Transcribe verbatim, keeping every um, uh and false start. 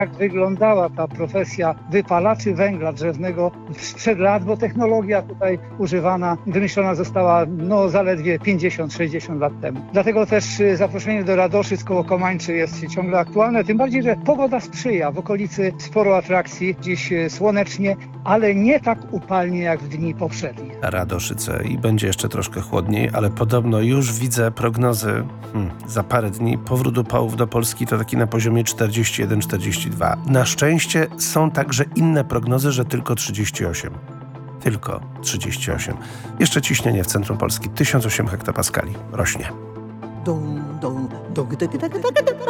jak wyglądała ta profesja wypalaczy węgla drzewnego sprzed lat, bo technologia tutaj używana, wymyślona została no zaledwie pięćdziesiąt sześćdziesiąt lat temu. Dlatego też y, zaproszenie do Radoszyc koło Komańczy jest ciągle aktualne, tym bardziej, że pogoda sprzyja. W okolicy sporo atrakcji, dziś y, słonecznie, ale nie tak upalnie jak w dni poprzednie. Radoszyce i będzie jeszcze troszkę chłodniej, ale podobno już widzę prognozy hmm, za parę dni. Powrót upałów do Polski to taki na poziomie czterdzieści jeden czterdzieści dwa. Na szczęście są także inne prognozy, że tylko trzydzieści osiem. Tylko trzydzieści osiem. Jeszcze ciśnienie w centrum Polski tysiąc osiem hektopaskali. Rośnie. Dum, dum, dum, dum, dum, dum, dum.